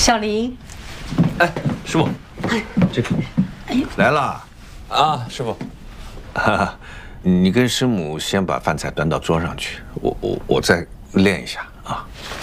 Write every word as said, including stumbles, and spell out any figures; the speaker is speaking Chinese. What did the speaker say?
小林， 哎，师傅，这个， 哎呦， 来了啊，师傅， 哈哈，你跟师母先把饭菜端到桌上去，我我我再练一下啊。